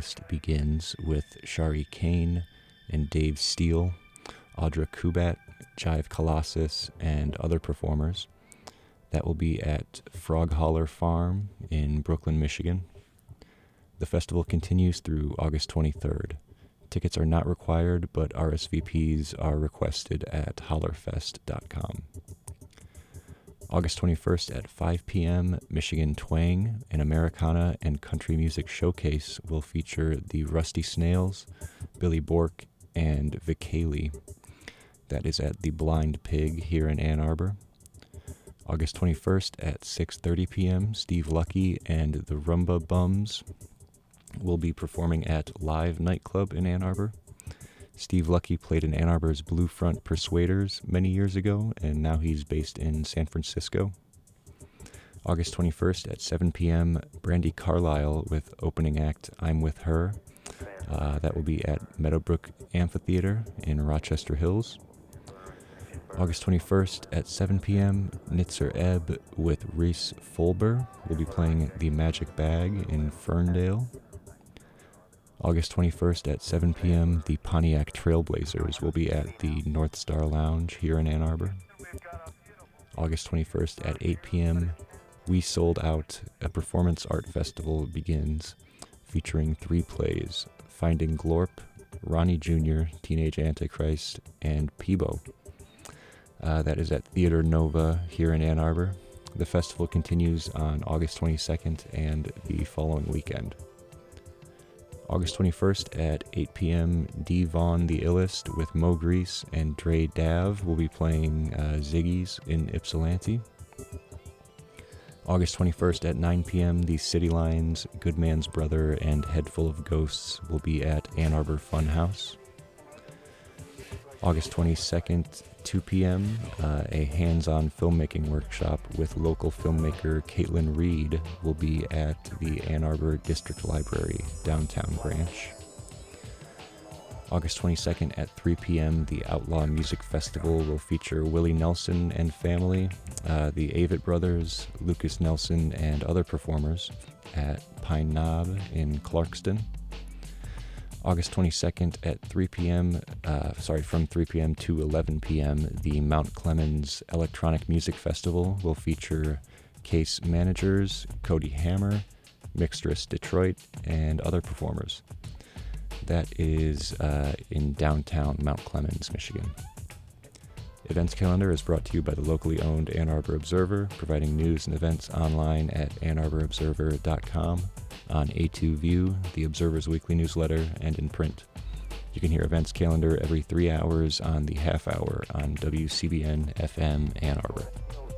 August begins with Shari Kane and Dave Steele, Audra Kubat, Jive Colossus, and other performers. That will be at Frog Holler Farm in Brooklyn, Michigan. The festival continues through August 23rd. Tickets are not required, but RSVPs are requested at hollerfest.com. August 21st at 5 p.m., Michigan Twang, an Americana and country music showcase, will feature the Rusty Snails, Billy Bork, and Vic Haley. That is at the Blind Pig here in Ann Arbor. August 21st at 6:30 p.m., Steve Lucky and the Rumba Bums will be performing at Live Nightclub in Ann Arbor. Steve Lucky played in Ann Arbor's Blue Front Persuaders many years ago, and now he's based in San Francisco. August 21st at 7 p.m., Brandy Carlisle with opening act I'm With Her. That will be at Meadowbrook Amphitheater in Rochester Hills. August 21st at 7 p.m., Nitzer Ebb with Reese Fulber will be playing The Magic Bag in Ferndale. August 21st at 7 p.m., the Pontiac Trailblazers will be at the North Star Lounge here in Ann Arbor. August 21st at 8 p.m., We Sold Out, a performance art festival begins, featuring 3 plays, Finding Glorp, Ronnie Jr., Teenage Antichrist, and Peebo. That is at Theater Nova here in Ann Arbor. The festival continues on August 22nd and the following weekend. August 21st at 8 p.m., D. Vaughn the Illest with Mo Grease and Dre Dav will be playing Ziggy's in Ypsilanti. August 21st at 9 p.m., the City Lines, Good Man's Brother, and Head Full of Ghosts will be at Ann Arbor Funhouse. August 22nd, 2 p.m., a hands-on filmmaking workshop with local filmmaker Caitlin Reed will be at the Ann Arbor District Library, downtown branch. August 22nd at 3 p.m., the Outlaw Music Festival will feature Willie Nelson and family, the Avett Brothers, Lucas Nelson, and other performers at Pine Knob in Clarkston. August 22nd at 3 p.m., from 3 p.m. to 11 p.m., the Mount Clemens Electronic Music Festival will feature Case Managers, Cody Hammer, Mixtress Detroit, and other performers. That is in downtown Mount Clemens, Michigan. Events calendar is brought to you by the locally owned Ann Arbor Observer, providing news and events online at AnnArborObserver.com, on A2View, the Observer's weekly newsletter, and in print. You can hear events calendar every 3 hours on the half hour on WCBN FM Ann Arbor.